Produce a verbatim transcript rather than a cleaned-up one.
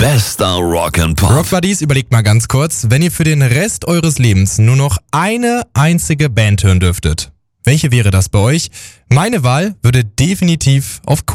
Bester Rock and Pop. Rock Buddies, überlegt mal ganz kurz, wenn ihr für den Rest eures Lebens nur noch eine einzige Band hören dürftet. Welche wäre das bei euch? Meine Wahl würde definitiv auf